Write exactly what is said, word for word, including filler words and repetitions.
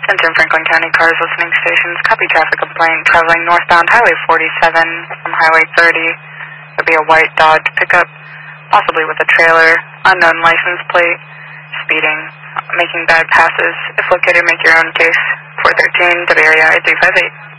Center and Franklin County cars listening stations. Copy traffic complaint traveling northbound Highway forty-seven from Highway thirty. There'll be a white Dodge pickup, possibly with a trailer, unknown license plate, speeding, making bad passes. If located, make your own case. four thirteen W R E I three five eight.